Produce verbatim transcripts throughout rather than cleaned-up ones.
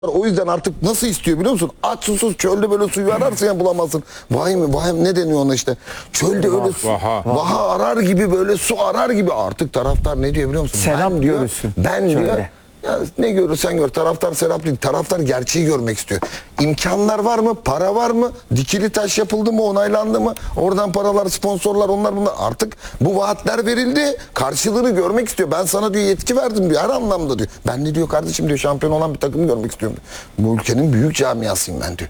O yüzden artık nasıl istiyor biliyor musun? Aç susuz çölde böyle suyu ararsın ya bulamazsın. Vay mı? Vay ne deniyor ona işte? Çölde öyle su, vaha. vaha arar gibi böyle su arar gibi artık taraftar ne diyor biliyor musun? Serap Ben diyoruz. Ben Şöyle. diyor. Ya ne görürsen gör. Taraftar Serap değil. Taraftar gerçeği görmek istiyor. İmkanlar var mı? Para var mı? Dikili taş yapıldı mı? Onaylandı mı? Oradan paralar, sponsorlar, onlar bunlar. Artık bu vaatler verildi. Karşılığını görmek istiyor. Ben sana diyor yetki verdim diyor. Her anlamda diyor. Ben de diyor kardeşim diyor şampiyon olan bir takımı görmek istiyorum diyor. Bu ülkenin büyük camiasıyım ben diyor.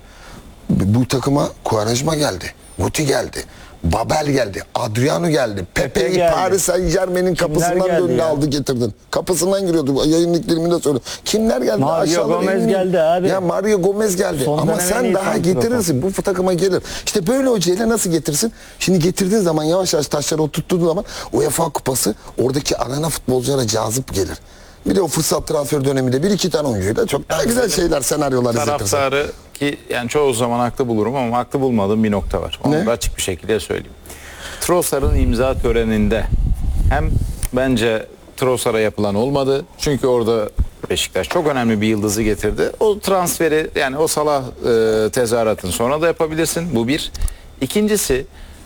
Bu takıma Quaresma geldi. Guti geldi. Babel geldi. Adriano geldi. Pepe'yi geldi. Paris Saint Germain'in kapısından önüne aldı getirdin. Kapısından giriyordu. Yayın likleriminde söyle. Kimler geldi? Mario Aşağılara Gomez inmeyin. geldi abi. Ya Mario Gomez geldi. Son Ama dönemin sen iyi daha santrafor. getirirsin. Bu takıma gelir. İşte böyle hocayla nasıl getirsin? Şimdi getirdiğin zaman yavaş yavaş taşları oturttuğun zaman UEFA kupası oradaki arena futbolculara cazip gelir. Bir de o fırsat transfer döneminde bir iki tane oyuncuyla çok daha güzel şeyler, senaryolar izletirsin. Taraftarı ki yani çoğu zaman haklı bulurum ama haklı bulmadığım bir nokta var. Onu Ne? da açık bir şekilde söyleyeyim. Trossard'ın imza töreninde hem bence Trossard'a yapılan olmadı. Çünkü orada Beşiktaş çok önemli bir yıldızı getirdi. O transferi yani o Salah e, tezahüratını sonra da yapabilirsin. Bu bir. İkincisi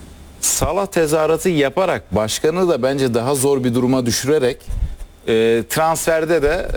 Salah tezahüratı yaparak başkanı da bence daha zor bir duruma düşürerek e, transferde de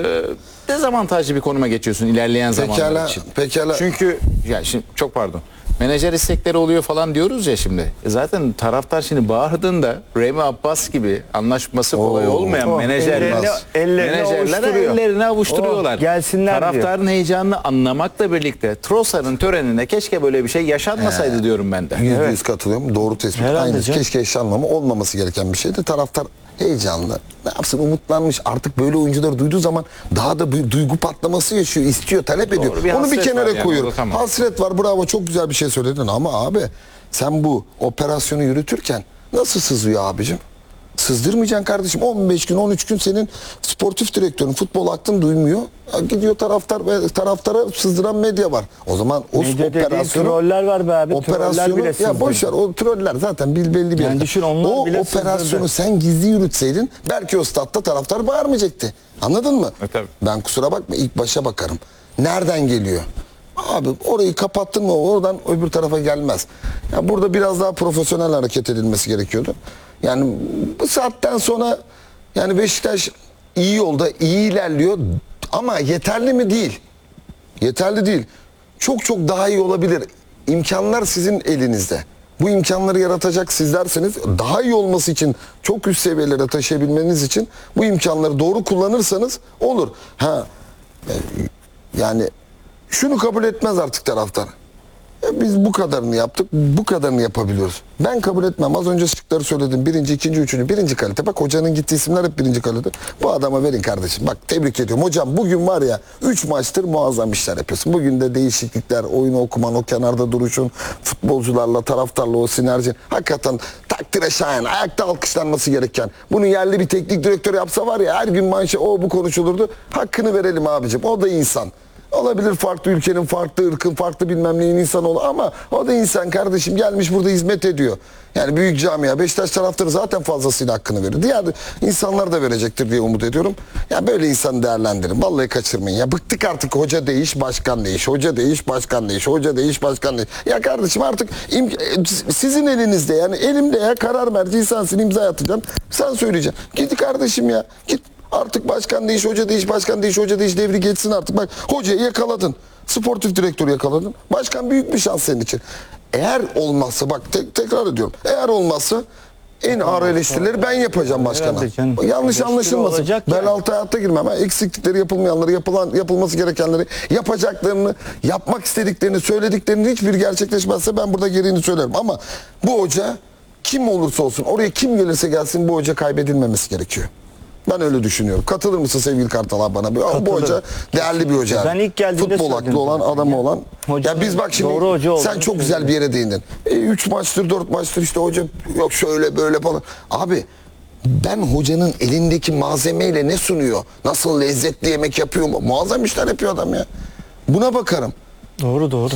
e, dezavantajlı bir konuma geçiyorsun ilerleyen zamanlar Pekala, için. pekala. Çünkü ya şimdi çok pardon. Menajer istekleri oluyor falan diyoruz ya şimdi. E zaten taraftar şimdi bağırdığında Remy Abbas gibi anlaşması kolay Oo. olmayan Oh, menajerler ellerini- ellerini menajerlere avuşturuyor. ellerini avuşturuyorlar. Oh, gelsinler Taraftarın diyor. heyecanını anlamakla birlikte Trossard'ın törenine keşke böyle bir şey yaşanmasaydı diyorum ben de. Yüzde yüz katılıyorum. Doğru tespit. Herhalde Aynı. canım. Keşke yaşanmama olmaması gereken bir şeydi. Taraftar heyecanlı. Ne yapsın umutlanmış. Artık böyle oyuncuları duyduğu zaman daha da bir duygu patlaması yaşıyor. istiyor, talep ediyor. bir Onu bir hasret kenara var yani, koyuyorum. o da tamam. Hasret var. Bravo. Çok güzel bir şey söyledin ama abi sen bu operasyonu yürütürken nasıl sızıyor abicim? Sızdırmayacaksın kardeşim. on beş gün on üç gün senin sportif direktörün futbol aklın duymuyor. Ya gidiyor taraftar ve taraftara sızdıran medya var. O zaman o Medya dediğin operasyonu troller var be abi. Troller operasyonu bile ya sızdırdı. boş ver o troller zaten bil belli bir Yani yerde. düşün, onlar o bile operasyonu sızdırdı. sen gizli yürütseydin belki o statta taraftar bağırmayacaktı. Anladın mı? E, tabii. Ben kusura bakma ilk başa bakarım. Nereden geliyor? Abi orayı kapattın mı oradan öbür tarafa gelmez. Ya burada biraz daha profesyonel hareket edilmesi gerekiyordu. Yani bu saatten sonra yani Beşiktaş iyi yolda iyi ilerliyor ama yeterli mi değil? Yeterli değil. Çok çok daha iyi olabilir. İmkanlar sizin elinizde. Bu imkanları yaratacak sizlerseniz daha iyi olması için çok üst seviyelere taşıyabilmeniz için bu imkanları doğru kullanırsanız olur. Ha e, yani şunu kabul etmez artık taraftar. Ya biz bu kadarını yaptık, bu kadarını yapabiliyoruz. Ben kabul etmem. Az önce şıkları söyledim. Birinci, ikinci, üçüncü. Birinci kalite. Bak hocanın gittiği isimler hep birinci kalite. Bu adama verin kardeşim. Bak tebrik ediyorum. Hocam bugün var ya üç maçtır muazzam işler yapıyorsun. Bugün de değişiklikler, oyunu okuman, o kenarda duruşun, futbolcularla, taraftarla o sinerji. Hakikaten takdire şayan, ayakta alkışlanması gereken. Bunu yerli bir teknik direktör yapsa var ya her gün manşe o bu konuşulurdu. Hakkını verelim abicim. O da insan. Olabilir farklı ülkenin, farklı ırkın, farklı bilmem neyin insanı olur ama o da insan kardeşim gelmiş burada hizmet ediyor. Yani büyük camia, Beşiktaş taraftarı zaten fazlasıyla hakkını verir. Diğer insanlar da verecektir diye umut ediyorum. Ya böyle insanı değerlendirin. Vallahi kaçırmayın. Ya bıktık artık hoca değiş, başkan değiş. Hoca değiş, başkan değiş. Hoca değiş, başkan değiş. Ya kardeşim artık im- sizin elinizde yani elimde ya karar merci sensin imza atacaksın. Sen söyleyeceksin. Git kardeşim ya. Git. Artık başkan değiş, hoca değiş, başkan değiş, hoca değiş devri geçsin artık. Bak hocayı yakaladın. Sportif direktörü yakaladın. Başkan büyük bir şans senin için. Eğer olmazsa bak te- tekrar ediyorum. Eğer olmazsa en ağır eleştirileri ben yapacağım başkana. Herhalde canım. Yanlış Eleştiri anlaşılmasın. olacak Ben yani. altı hayatta girmem. Ha. Eksiklikleri yapılmayanları, yapılan, yapılması gerekenleri, yapacaklarını, yapmak istediklerini, söylediklerinin hiçbir gerçekleşmezse ben burada gereğini söylerim. Ama bu hoca kim olursa olsun, oraya kim gelirse gelsin bu hoca kaybedilmemesi gerekiyor. Ben öyle düşünüyorum. Katılır mısın sevgili Kartal abi bana? Bu Katılırım. hoca değerli bir hoca. Ben ilk geldiğimde futbol söyledim aklı olan, zaten adamı ya. olan. Hocanın Ya biz bak şimdi doğru hoca sen olduğunu çok güzel bir yere değindin. E, üç maçtır, dört maçtır işte hoca yok şöyle böyle falan. Abi ben hocanın elindeki malzemeyle ne sunuyor? Nasıl lezzetli yemek yapıyor mu? Muazzam işler yapıyor adam ya. Buna bakarım. Doğru doğru.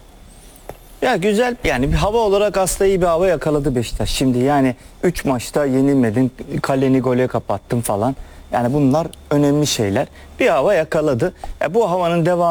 Ya güzel yani bir hava olarak aslında iyi bir hava yakaladı Beşiktaş. Şimdi yani üç maçta yenilmedin, kaleni gole kapattın falan. Yani bunlar önemli şeyler. Bir hava yakaladı. E, bu havanın devamı